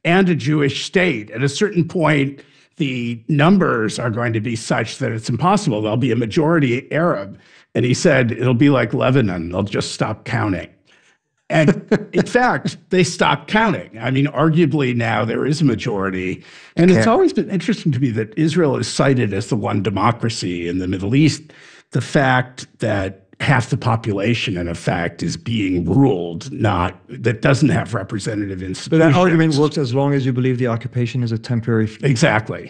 and a Jewish state. At a certain point, the numbers are going to be such that it's impossible. There'll be a majority Arab. And he said, it'll be like Lebanon. They'll just stop counting. And in fact, they stopped counting. I mean, arguably now there is a majority. And it's always been interesting to me that Israel is cited as the one democracy in the Middle East. The fact that half the population, in effect, is being ruled, that doesn't have representative institutions. But that argument works as long as you believe the occupation is a temporary. Exactly.